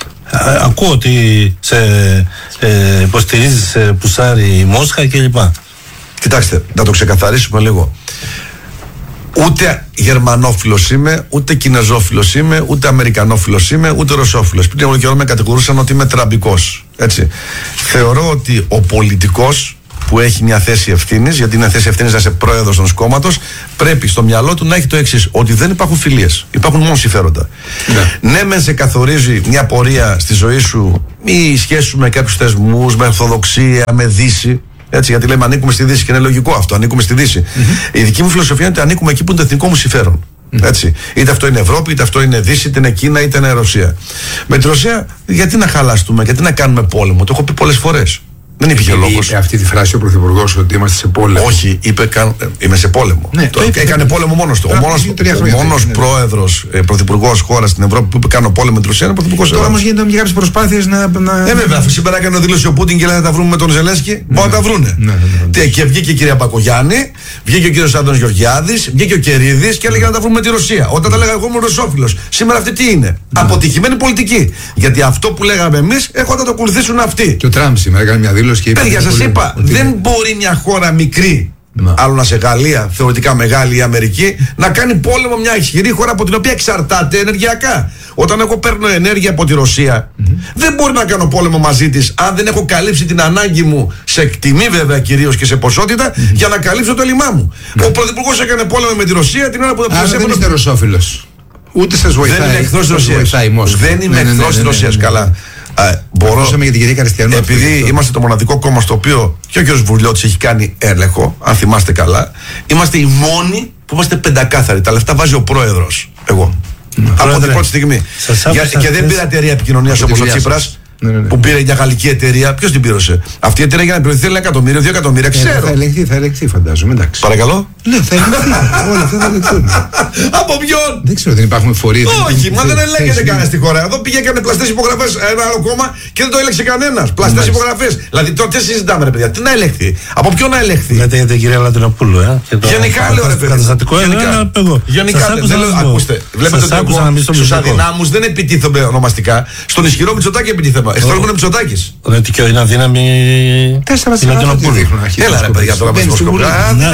Ακούω ότι σε ε, υποστηρίζεις σε πουσάρι η Μόσχα κλπ. Κοιτάξτε, να το ξεκαθαρίσουμε λίγο. Ούτε γερμανόφιλος είμαι, ούτε κινεζόφιλος είμαι, ούτε αμερικανόφιλος είμαι, ούτε ρωσόφιλος. Πριν από καιρό με κατηγορούσαν ότι είμαι τραμπικός. Έτσι. Θεωρώ ότι ο πολιτικός που έχει μια θέση ευθύνης, γιατί είναι θέση ευθύνης να είσαι πρόεδρος ενός κόμματος, πρέπει στο μυαλό του να έχει το εξής: ότι δεν υπάρχουν φιλίες, υπάρχουν μόνο συμφέροντα. Ναι, ναι μεν σε καθορίζει μια πορεία στη ζωή σου, η σχέση σου με κάποιους θεσμούς, με ορθοδοξία, με Δύση. Έτσι, γιατί λέμε ανήκουμε στη Δύση και είναι λογικό αυτό, ανήκουμε στη Δύση. Mm-hmm. Η δική μου φιλοσοφία είναι ότι ανήκουμε εκεί που είναι το εθνικό μου συμφέρον. Mm. Έτσι. Είτε αυτό είναι Ευρώπη, είτε αυτό είναι Δύση, είτε είναι Κίνα, είτε είναι Ρωσία. Με τη Ρωσία, γιατί να χαλαστούμε, γιατί να κάνουμε πόλεμο, το έχω πει πολλές φορές. Δεν υπήρχε λόγος. Είπε αυτή τη φράση ο Πρωθυπουργός ότι είμαστε σε πόλεμο. Όχι, είπε κα... είμαι σε πόλεμο. Ναι, το το έκανε πόλεμο μόνος του. Ο μόνος, ο μόνος πρόεδρος, ε, πρωθυπουργός χώρας στην Ευρώπη που είπε κάνω πόλεμο με τη Ρωσία είναι πρωθυπουργός. Τώρα όμως γίνονται και κάποιες προσπάθειες να. να... Ε, βέβαια, αφού σήμερα έκανε δήλωση ο Πούτιν και λέει να τα βρούμε με τον Ζελένσκι, μπορούν να τα βρούνε. Ναι, ναι, ναι, ναι. Και βγήκε η κυρία Μπακογιάννη, βγήκε ο κύριος Άντωνης Γεωργιάδης, βγήκε ο Κερίδης και έλεγε να τα βρούμε με τη Ρωσία. Όταν τα λέγαμε εγώ ήμουν ρωσόφιλος. Σήμερα αυτή τι είναι? Αποτυχημένη πολιτική. Γιατί αυτό που λέγαμε εμείς έρχονται να το ακολουθήσουν αυτοί. Και ο Τραμπ σήμερα έκανε μια δήλωση και είπε. Είπα, δεν μπορεί μια χώρα μικρή, no. άλλο να σε Γαλλία, θεωρητικά μεγάλη η Αμερική, να κάνει πόλεμο μια ισχυρή χώρα από την οποία εξαρτάται ενεργειακά. Όταν εγώ παίρνω ενέργεια από τη Ρωσία, mm-hmm. δεν μπορεί να κάνω πόλεμο μαζί της αν δεν έχω καλύψει την ανάγκη μου σε τιμή βέβαια κυρίως και σε ποσότητα mm-hmm. για να καλύψω το λιμά μου. Mm-hmm. Ο πρωθυπουργός έκανε πόλεμο με τη Ρωσία την ώρα που δεν δεν είστε ρωσόφιλος. Ούτε σας βοηθάει. Δεν είναι εχθρός της Ρωσίας. Δεν είναι εχθρός της Ρωσίας. Καλά. Uh, μπορώ, για την κυρία Καριστιανού, επειδή αυτό. Είμαστε το μοναδικό κόμμα στο οποίο και ο κ. Βουλιώτης έχει κάνει έλεγχο, αν θυμάστε καλά, είμαστε οι μόνοι που είμαστε πεντακάθαροι. Τα λεφτά βάζει ο πρόεδρος. Εγώ. Mm. Από την πρώτη στιγμή. Για, και δεν πήρα εταιρεία επικοινωνίας όπως ο Τσίπρας. Ναι, ναι, ναι. Που πήρε μια γαλλική εταιρεία, ποιος την πλήρωσε? Αυτή η εταιρεία για να πληρωθεί ένα εκατομμύριο, δύο εκατομμύρια, ξέρω. Ε, θα ελεγχθεί, θα ελεγχθεί, φαντάζομαι. Εντάξει. Παρακαλώ. Ναι, θα ελεγχθεί. Όλα αυτά θα ελεγχθούν. Από ποιον? Δεν ξέρω, δεν υπάρχουν φορείς. Όχι, μα δεν ελέγχεται κανένα στη χώρα. Εδώ πήγε έκανε πλαστές υπογραφές ένα άλλο κόμμα και δεν το έλεγξε κανένας. Πλαστές υπογραφές. Δηλαδή τώρα τι συζητάμε, ρε παιδιά, τι να ελεγχθεί? Από ποιον να ελεγχθεί? Λέτε για την κυρία Λατινοπούλου, ε. Γενικά λέω, ρε παιδιά. Καταστατικό έλεγα εγώ. Γενικά ακούστε. Βλέπετε ότι στους αδυνάμους δεν επιτίθενται ονομαστικά. Στον ισχυρό Μητσοτάκη επιτίθενται. Εχθρός είναι Μητσοτάκης. Ότι και είναι αδύναμη. Τέσσερα Λατινοπούλου. Έλα ρε παιδιά τώρα με σκοπιά.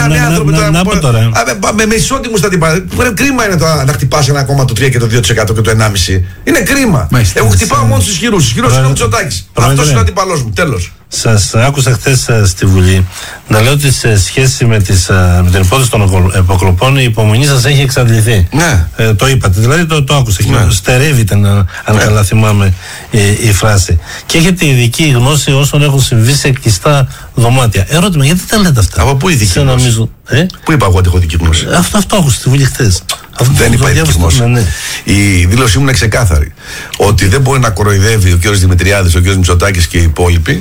Να πω τώρα. Με ισότιμους θα την πάρει. Κρίμα είναι τώρα να χτυπάς ένα κόμμα το τρία και το δύο τοις εκατό και το ένα κόμμα πέντε. Είναι κρίμα. Εγώ χτυπάω μόνο στους ισχυρούς. Ισχυρός είναι ο Μητσοτάκης. Αυτός είναι ο αντιπαλός μου. Τέλος. Σας άκουσα χθες στη Βουλή να λέω ότι σε σχέση με, τις, με την υπόθεση των υποκλοπών η υπομονή σας έχει εξαντληθεί. Ναι. Ε, το είπατε, δηλαδή το, το άκουσα. Ναι. Στερεύεται, αν ναι. καλά θυμάμαι η, η φράση. Και έχετε ειδική γνώση όσων έχουν συμβεί σε κλειστά δωμάτια. Ερώτημα, γιατί τα λέτε αυτά? Από πού ειδική γνώση? Νομίζω, ε? Πού είπα εγώ ότι έχω ειδική γνώση? Αυτό, αυτό άκουσα στη Βουλή χθες. Δεν είπα ειδική γνώση. Ναι, ναι. Η δήλωσή μου είναι ξεκάθαρη. Ότι δεν μπορεί να κοροϊδεύει ο κ. Δημητριάδης, ο κ. Μητσοτάκης και οι υπόλοιποι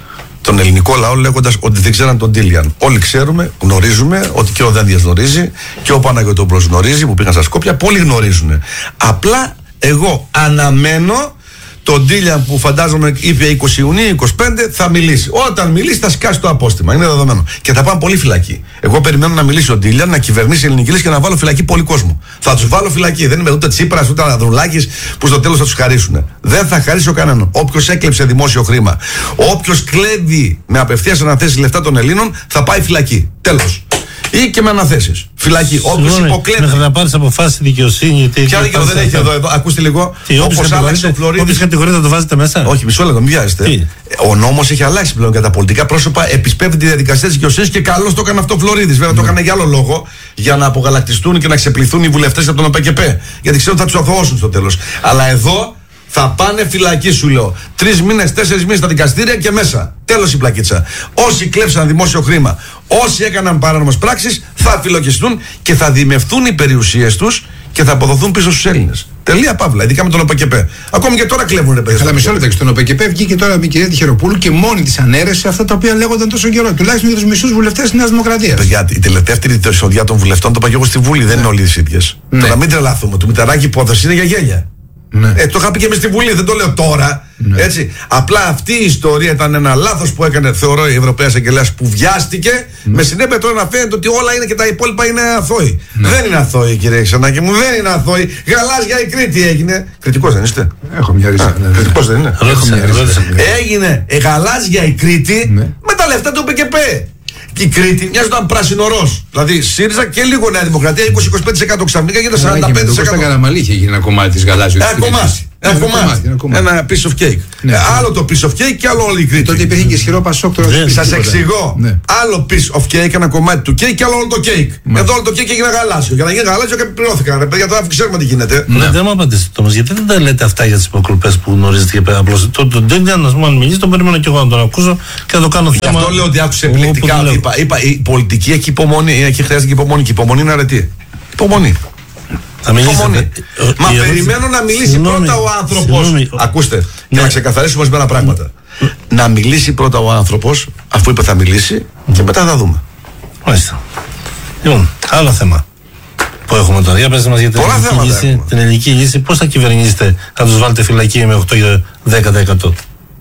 τον ελληνικό λαό λέγοντας ότι δεν ξέραν τον Τίλιαν. Όλοι ξέρουμε, γνωρίζουμε ότι και ο Δένδιας γνωρίζει και ο Παναγιωτόπουλος γνωρίζει που πήγαν στα Σκόπια. Πολλοί γνωρίζουν. Απλά εγώ αναμένω τον Τίλιαν που φαντάζομαι είπε είκοσι Ιουνίου, είκοσι πέντε θα μιλήσει. Όταν μιλήσει θα σκάσει το απόστημα. Είναι δεδομένο. Και θα πάνε πολύ φυλακή. Εγώ περιμένω να μιλήσει ο Τίλιαν, να κυβερνήσει η ελληνική λύση και να βάλω φυλακή πολύ κόσμο. Θα του βάλω φυλακή. Δεν είμαι ούτε Τσίπρας ούτε Αναδρουλάκης που στο τέλος θα του χαρίσουν. Δεν θα χαρίσω κανέναν. Όποιος έκλεψε δημόσιο χρήμα, όποιος κλέβει με απευθείας αναθέσεις λεφτά των Ελλήνων θα πάει φυλακή. Τέλος. Ή και με αναθέσεις. Φυλακή. Όποιος υποκλέβει. Μέχρι να πάρεις αποφάσεις δικαιοσύνη. Ποια δικαιοσύνη δεν έχει εδώ, εδώ. Ακούστε λίγο. Όπως άλλαξε ο Φλωρίδης. Όποιος κατηγορείται το βάζετε μέσα. Όχι, μισό λεπτό, μην βιάζεστε. Ο νόμος έχει αλλάξει πλέον για τα πολιτικά πρόσωπα. Επισπεύδει τη διαδικασία της δικαιοσύνης και καλώς το έκανε αυτό ο Φλωρίδης. Βέβαια το έκανε για άλλο λόγο. Για να απογαλακτιστούν και να ξεπληθούν οι βουλευτές από τον ΟΠΕΚΕΠΕ. Γιατί ξέρουν ότι θα τους αθωώσουν στο τέλος. Αλλά εδώ. Θα πάνε φυλακή, σου λέω. Τρεις μήνες, τέσσερις μήνες στα δικαστήρια και μέσα. Τέλος η πλακίτσα. Όσοι κλέψαν δημόσιο χρήμα, όσοι έκαναν παράνομες πράξεις, θα φυλακιστούν και θα δημευθούν οι περιουσίες τους και θα αποδοθούν πίσω στους Έλληνες. Τελεία παύλα. Ειδικά με τον ΟΠΕΚΕΠΕ. Ακόμη και τώρα κλέβουν ρε παιδιά. Αλλά μισό λεπτό. Στον ΟΠΕΚΕΠΕ βγήκε τώρα η κυρία Τυχεροπούλου και μόνη της ανέρεσε αυτά τα οποία λέγονταν τόσο καιρό. Τουλάχιστον για τους μισούς βουλευτές της Νέας Δημοκρατίας. Παιδιά, η τελευταία εισοδιά των βουλευτών το είπα και εγώ στη Βουλή. Δεν είναι όλοι οι ίδιες. Τώρα μην τρελαθούμε. Του Μητσοτάκη υπόθεση είναι για γέλια. Ναι. Ε, το είχα πει και εμείς στη Βουλή, δεν το λέω τώρα. Ναι. Έτσι. Απλά αυτή η ιστορία ήταν ένα λάθος που έκανε, θεωρώ, η Ευρωπαία Εισαγγελέας που βιάστηκε. Ναι. Με συνέπεια τώρα να φαίνεται ότι όλα είναι και τα υπόλοιπα είναι αθώοι. Ναι. Δεν είναι αθώοι, κύριε Ξενάκη μου, δεν είναι αθώοι. Γαλάζια η Κρήτη έγινε. Κριτικός δεν είστε? Έχω μια ρίσα. Ναι, ναι. Κριτικός δεν είναι? Έχω μια ρίσα. Έγινε ε, γαλάζια η Κρήτη ναι. με τα λεφτά του ΟΠΕΚΕΠΕ. Και η Κρήτη μοιάζονταν πράσινο-ροζ. Δηλαδή ΣΥΡΙΖΑ και λίγο Νέα Δημοκρατία, είκοσι με είκοσι πέντε τοις εκατό ξαφνικά γίνεται σαράντα πέντε τοις εκατό. Στα Καραμαλή είχε γίνει ένα κομμάτι της γαλάζιας. Ένα κομμάτι. Ένα, ένα, κομμάτι. Ένα, κομμάτι. Ένα piece of cake. Ναι, ε, άλλο το piece of cake και άλλο όλη η Κρήτη. Τότε υπήρχε και ισχυρό Πασόκ τώρα. Σας εξηγώ. Ναι. Άλλο piece of cake, ένα κομμάτι του cake και άλλο όλο το cake. Ναι. Εδώ όλο το cake έγινε γαλάζιο. Για να γίνει γαλάζιο και πληρώθηκαν. Ρε παιδιά, τώρα ξέρουμε τι γίνεται. Ναι, δεν μου απαντήσετε όμως, γιατί δεν τα λέτε αυτά για τις υποκλοπές που γνωρίζετε και απλώς. Τον Τίλιαν, να πούμε, αν μιλήσει, τον περιμένω και εγώ να τον ακούσω και να το κάνω θέμα. Γι' αυτό λέω ότι άκουσε επιλεκτικά. Είπα, η πολιτική έχει υπομονή, έχει χρειάζεται και υπομονή. Και υπομονή είναι αρετή. Υπομονή. Θα μιλήσετε. Μα περιμένω να μιλήσει συγνώμη, πρώτα ο άνθρωπος. Ακούστε, ναι. Για να ξεκαθαρίσουμε ορισμένα πράγματα. Ναι. Να μιλήσει πρώτα ο άνθρωπος, αφού είπε θα μιλήσει, mm. και μετά θα δούμε. Μάλιστα. Λοιπόν, άλλο θέμα που έχουμε τώρα. Για πετε μας για την ελληνική, λύση, την ελληνική λύση. Πώς θα κυβερνήσετε, θα τους βάλετε φυλακή με οκτώ με δέκα τοις εκατό.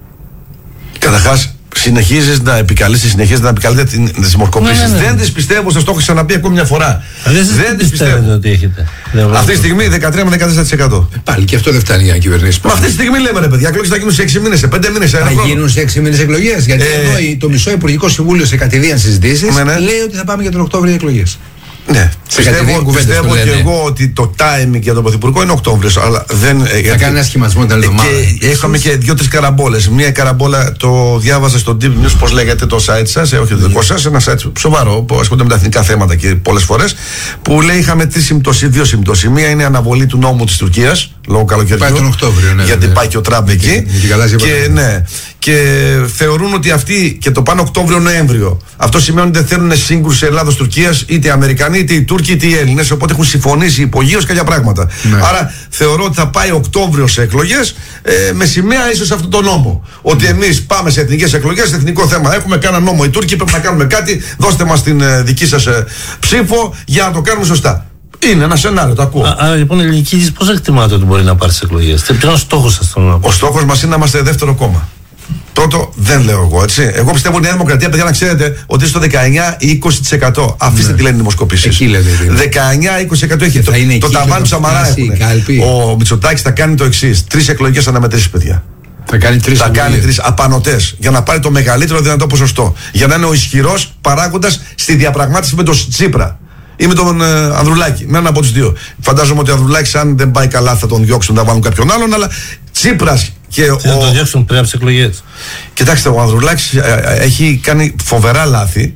Καταρχάς, συνεχίζεις να επικαλείσαι, συνεχίζεις να επικαλείτε τις δημοσκοπήσεις. Ναι, ναι, ναι. Δεν τις πιστεύω, σας το έχω ξαναπεί ακόμη μια φορά. Δεν, δεν τις πιστεύω. Ότι έχετε. Αυτή τη στιγμή δεκατρία με δεκατέσσερα τοις εκατό. Ε, πάλι και αυτό δεν φτάνει για να κυβερνήσει. Μα αυτή τη στιγμή λέμε ρε παιδιά, εκλογές θα γίνουν σε έξι μήνες, σε πέντε μήνες. Θα γίνουν σε έξι μήνες εκλογές. Γιατί ε... εδώ το μισό Υπουργικό Συμβούλιο σε κατηδίαν συζητήσεις ναι, ναι. λέει ότι θα πάμε για τον Οκτώβριο εκλογές. Ναι, πιστεύω, πιστεύω και εγώ ότι το timing για τον Πρωθυπουργό είναι Οκτώβριος. Αλλά δεν. Θα γιατί... κάνει ένα σχηματισμό την άλλη εβδομάδα. Και είχαμε και δύο-τρεις καραμπόλες. Μία καραμπόλα το διάβαζα στο Deep News, πώς λέγεται το site σας, όχι το δικό σας, ένα site σοβαρό που ασχολείται με τα εθνικά θέματα και πολλές φορές. Που λέει είχαμε τρεις συμπτώσεις, δύο συμπτώσεις. Μία είναι η αναβολή του νόμου της Τουρκίας, λόγω καλοκαιριού. Πάει τον Οκτώβριο, ναι. Γιατί ναι. πάει και ο Τραμπ εκεί. Και, ναι, και θεωρούν ότι αυτοί και το πάνε Οκτώβριο-Νοέμβριο. Αυτό σημαίνει ότι δεν θέλουν σύγκρουση Ελλάδος-Τουρκίας, είτε οι Αμερικανοί, είτε οι Τούρκοι, είτε οι Έλληνες. Οπότε έχουν συμφωνήσει υπογείως κάποια πράγματα. Ναι. Άρα θεωρώ ότι θα πάει Οκτώβριο σε εκλογές ε, με σημαία ίσως αυτό το νόμο. Ότι ναι. εμείς πάμε σε εθνικές εκλογές, σε εθνικό θέμα. Έχουμε κανένα νόμο. Οι Τούρκοι πρέπει να κάνουμε κάτι. Δώστε μας την ε, δική σας ε, ψήφο για να το κάνουμε σωστά. Είναι ένα σενάριο, το ακούω. Άρα λοιπόν η ελληνική λύση πώς εκτιμάτε ότι μπορεί να πάρει στις εκλογές? Ποιος είναι ο στόχος σας? Ο στόχος μας είναι να είμαστε δεύτερο κόμμα. Πρώτο δεν λέω εγώ, έτσι. Εγώ πιστεύω ότι η Νέα Δημοκρατία, παιδιά, να ξέρετε ότι στο δεκαεννιά ή είκοσι τοις εκατό. Αφήστε ναι. τι λένε οι δημοσκοπήσεις. Εκεί λέτε. δεκαεννιά είκοσι τοις εκατό έχει. Το, το ταβάνι του Σαμαρά έχουν. Ο Μητσοτάκης θα κάνει το εξής. Τρεις εκλογικές αναμετρήσεις, παιδιά. Θα κάνει τρεις. Θα κάνει τρεις απανωτές για να πάρει το μεγαλύτερο δυνατό ποσοστό. Για να είναι ο ισχυρός παράγοντας στη διαπραγμάτευση με τον Τσίπρα. Ή με τον ε, Ανδρουλάκη, με έναν από τους δύο. Φαντάζομαι ότι ο Ανδρουλάκης, αν δεν πάει καλά, θα τον διώξουν, θα βάλουν κάποιον άλλον. Αλλά Τσίπρας και θα ο. Θα τον διώξουν πριν από τις εκλογές. Κοιτάξτε, ο Ανδρουλάκης ε, ε, έχει κάνει φοβερά λάθη.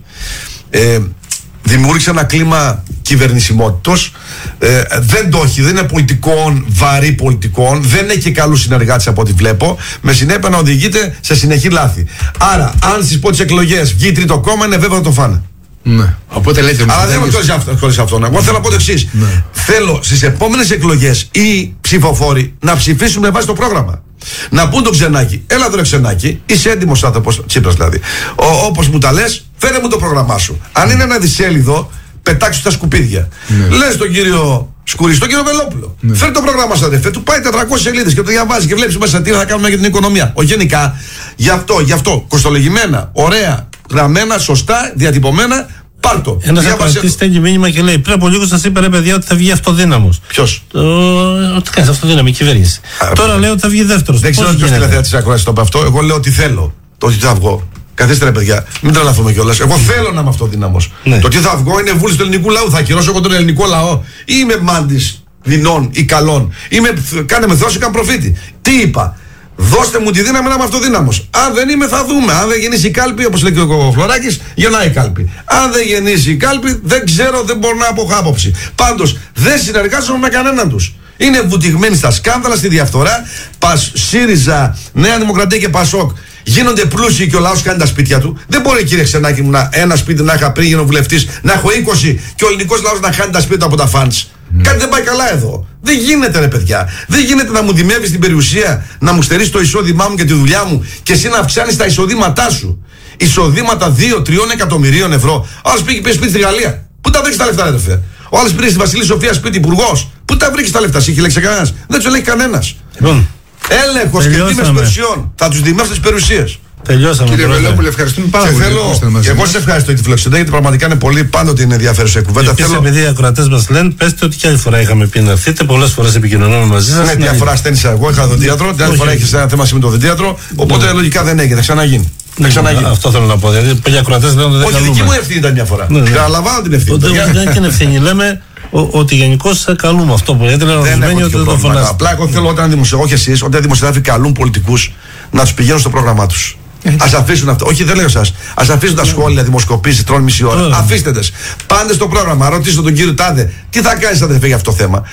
Ε, δημιούργησε ένα κλίμα κυβερνησιμότητος. Ε, δεν το έχει, δεν είναι πολιτικών, βαρύ πολιτικών. Δεν έχει και καλούς συνεργάτες από ό,τι βλέπω. Με συνέπεια να οδηγείται σε συνεχή λάθη. Άρα, αν στις πρώτες εκλογές βγει τρίτο κόμμα, είναι βέβαιο να το φάνε. Ναι. Οπότε λέτε. Αλλά δεν είμαι χωρίς αυτόν. Εγώ θέλω να πω το εξής. Ναι. Θέλω στις επόμενες εκλογές οι ψηφοφόροι να ψηφίσουν με βάση το πρόγραμμα. Να πούν τον Ξενάκη, έλα τώρα Ξενάκη, είσαι έντιμος άνθρωπος, Τσίπρας δηλαδή. Όπως μου τα λες, φέρε μου το πρόγραμμά σου. Αν είναι ένα δισέλιδο, πετάξου τα σκουπίδια. Ναι. Λες τον κύριο Σκουρί, τον κύριο Βελόπουλο. Ναι. Φέρε το πρόγραμμα σου, αδερφέ. Του πάει τετρακόσιες σελίδες και το διαβάζει και βλέπει μέσα τι θα κάνουμε για την οικονομία. Ο γενικά, γι' αυτό, γι' αυτό, κοστολογημένα, ωραία, γραμμένα, σωστά, διατυπωμένα. Πάρτο. Ένας ακροατής στέλνει μήνυμα και λέει: πριν από λίγο σας είπα ρε παιδιά ότι θα βγει αυτοδύναμος. Ποιος? Ότι κάνει αυτοδύναμη η κυβέρνηση. Α, Τώρα λέω ότι θα βγει δεύτερος. Δεν ξέρω ποιος τηλεθεατής της ακροατής το είπε αυτό. Εγώ λέω ότι θέλω. Το ότι θα βγω. Καθίστε ρε παιδιά, μην τρελαθούμε κιόλας. Εγώ θέλω να είμαι αυτοδύναμος. Ναι. Το τι θα βγω είναι βούληση του ελληνικού λαού. Θα ακυρώσω εγώ τον ελληνικό λαό. Ή είμαι μάντης δεινών ή καλών. Είμαι, κάνε με Θεός ή καν προφήτη. Τι είπα? Δώστε μου τη δύναμη να είμαι αυτοδύναμος. Αν δεν είμαι, θα δούμε. Αν δεν γεννήσει η κάλπη, όπως λέει και ο Φλωράκης, γεννάει η κάλπη. Αν δεν γεννήσει η κάλπη, δεν ξέρω, δεν μπορώ να έχω άποψη. Πάντως, δεν συνεργάζομαι με κανέναν τους. Είναι βουτυγμένοι στα σκάνδαλα, στη διαφθορά. Πας, ΣΥΡΙΖΑ, Νέα Δημοκρατία και ΠΑΣΟΚ γίνονται πλούσιοι και ο λαός κάνει τα σπίτια του. Δεν μπορεί, κύριε Ξενάκη μου, να ένα σπίτι να είχα πριν γίνω βουλευτής, να έχω είκοσι και ο ελληνικός λαός να χάνει τα σπίτια από τα φαντς. Mm. Κάτι δεν πάει καλά εδώ. Δεν γίνεται ρε παιδιά. Δεν γίνεται να μου δημεύεις την περιουσία, να μου στερείς το εισόδημά μου και τη δουλειά μου και εσύ να αυξάνεις τα εισοδήματά σου. Εισοδήματα δύο με τρία εκατομμυρίων ευρώ. Ο άλλος πήγε σπίτι στη Γαλλία. Πού τα βρήκες τα λεφτά, ρε φίλε? Ο άλλος πήγε στη Βασιλή Σοφία σπίτι υπουργός. Πού τα βρήκες τα λεφτά? Σε έχει ελέγξει κανένας? Δεν τους ελέγξει κανένας. Λοιπόν, έλεγχος και τίμες περιουσιών. Θα τους δημεύσουν τις περιουσίες. Τελειώσαμε. Κύριε Βελόπουλε, ευχαριστούμε πάρα πολύ. Εγώ σε ευχαριστώ για τη φιλοξενία, γιατί πραγματικά είναι πολύ πάντοτε είναι ενδιαφέρουσα η κουβέντα. Θέλω... επειδή οι ακροατές μας λένε, πέστε ότι και άλλη φορά είχαμε πει να έρθετε, πολλές φορές επικοινωνούμε μαζί σας. Ναι, μια φορά στένισα εγώ, είχα δοντίατρο, την άλλη φορά έχεις ένα θέμα με το δοντίατρο, οπότε λογικά δεν έγινε, θα ξαναγίνει. Αυτό θέλω να πω. Δηλαδή, πολλοί ακροατές λένε ότι δεν καλούμε. Όχι, δική μου ευθύνη ήταν μια φορά. Καταλαβαίνω την ευθύνη. Δεν είναι ευθύνη, λέμε. Ότι γενικώς καλούμε αυτό που λέτε, δεν σημαίνει ότι δεν το φωνάζετε. Απλά εγώ θέλω όταν δημοσιογράφοι, όχι εσείς, όταν δημοσιογράφοι καλούν πολιτικούς να τους πηγαίνουν στο πρόγραμμά τους. Ας αφήσουν αυτό. Όχι, δεν λέω εσάς. Ας αφήσουν τα σχόλια, δημοσκοπήσεις, τρώνε μισή ώρα. Αφήστε τες. Πάντε στο πρόγραμμα, ρωτήστε τον κύριο Τάδε, τι θα κάνεις αδερφέ για αυτό το θέμα.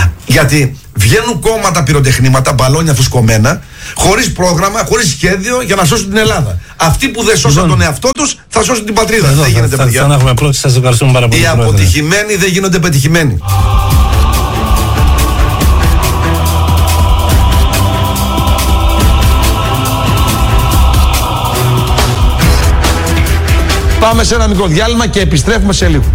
Γιατί βγαίνουν κόμματα, πυροτεχνήματα, μπαλόνια φουσκωμένα, χωρίς πρόγραμμα, χωρίς σχέδιο για να σώσουν την Ελλάδα. Αυτοί που δεν σώσαν τον εαυτό τους θα σώσουν την πατρίδα. Δεν γίνεται, παιδιά. Οι αποτυχημένοι δεν γίνονται πετυχημένοι. Πάμε σε ένα μικρό διάλειμμα και επιστρέφουμε σε λίγο.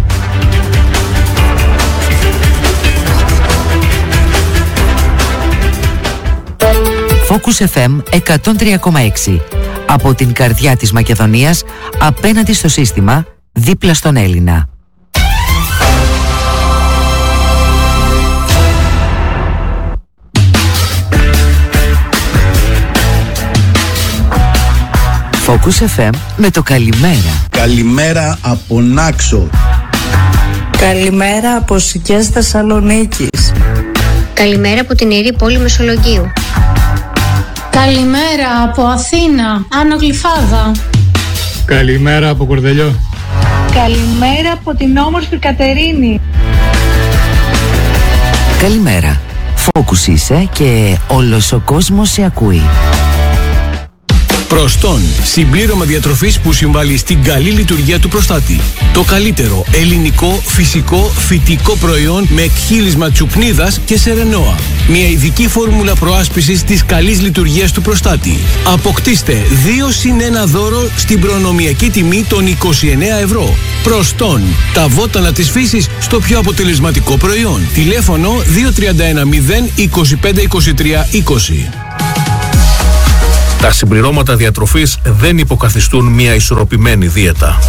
Focus εφ εμ εκατόν τρία κόμμα έξι. Από την καρδιά της Μακεδονίας, απέναντι στο σύστημα, δίπλα στον Έλληνα. Focus εφ εμ με το καλημέρα. Καλημέρα από Νάξο. Καλημέρα από Σικές Θεσσαλονίκης. Καλημέρα από την ιερή πόλη Μεσολογγίου. Καλημέρα από Αθήνα, Άνω Γλυφάδα. Καλημέρα από Κορδελιό. Καλημέρα από την όμορφη Κατερίνη. Καλημέρα. Focus είσαι και όλος ο κόσμος σε ακούει. Προστόν, συμπλήρωμα διατροφής που συμβάλλει στην καλή λειτουργία του προστάτη. Το καλύτερο ελληνικό, φυσικό, φυτικό προϊόν με εκχύλισμα τσουπνίδας και σερενόα. Μια ειδική φόρμουλα προάσπισης της καλής λειτουργίας του προστάτη. Αποκτήστε δύο συν ένα δώρο στην προνομιακή τιμή των είκοσι εννέα ευρώ. Προστόν, τα βότανα της φύσης στο πιο αποτελεσματικό προϊόν. Τηλέφωνο δύο τρία ένα μηδέν είκοσι πέντε είκοσι τρία είκοσι. Τα συμπληρώματα διατροφής δεν υποκαθιστούν μια ισορροπημένη δίαιτα.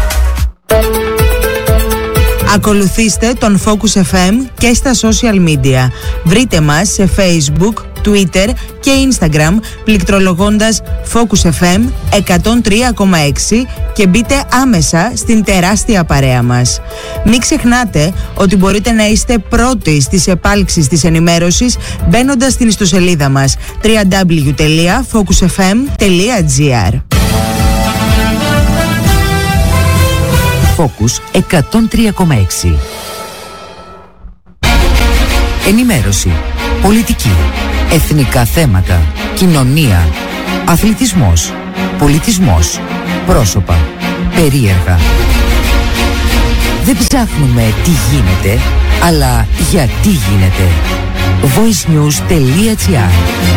Ακολουθήστε τον Focus εφ εμ και στα social media. Βρείτε μας σε Facebook, Twitter και Instagram πληκτρολογώντας Focus εφ εμ εκατόν τρία κόμμα έξι και μπείτε άμεσα στην τεράστια παρέα μας. Μην ξεχνάτε ότι μπορείτε να είστε πρώτοι στις επάλξεις της ενημέρωσης μπαίνοντας στην ιστοσελίδα μας double-u double-u double-u τελεία focus f m τελεία g r. Focus εκατόν τρία κόμμα έξι. Ενημέρωση, πολιτική, εθνικά θέματα, κοινωνία, αθλητισμός, πολιτισμός, πρόσωπα, περίεργα. Δεν ψάχνουμε τι γίνεται, αλλά γιατί γίνεται. voice news τελεία g r.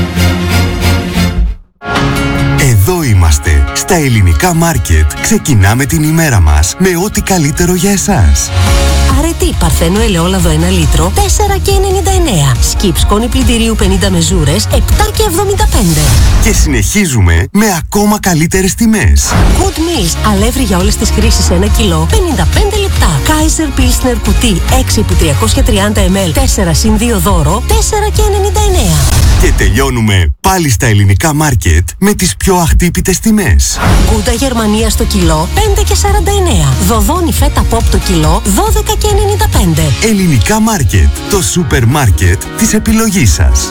Εδώ είμαστε, στα ελληνικά μάρκετ. Ξεκινάμε την ημέρα μας με ό,τι καλύτερο για εσάς. Αρετή Παρθένο ελαιόλαδο ένα λίτρο, τέσσερα και ενενήντα εννέα. Σκιπ σκόνη πλυντηρίου πενήντα μεζούρες, επτά και εβδομήντα πέντε. Και συνεχίζουμε με ακόμα καλύτερες τιμές. Good Meals, αλεύρι για όλες τις χρήσεις ένα κιλό, πενήντα πέντε λεπτά. Kaiser Pilsner κουτί έξι από τριακόσια τριάντα μιλιλίτρα, τέσσερα συν δύο δώρο, τέσσερα και ενενήντα εννέα. Και τελειώνουμε πάλι στα ελληνικά μάρκετ με τις πιο αχτύπητες τιμές. Γκούτα Γερμανία στο κιλό, πέντε και σαράντα εννέα. Δοδόνι φέτα ποπ το κιλό, δώδεκα και ενενήντα πέντε. Ελληνικά μάρκετ, το σούπερ μάρκετ της επιλογής σας.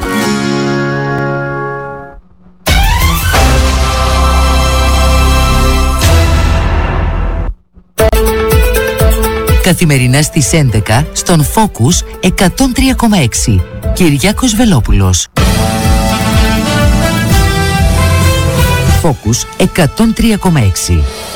Καθημερινά στις έντεκα στον Focus εκατόν τρία κόμμα έξι. Κυριάκος Βελόπουλος. Focus εκατόν τρία κόμμα έξι.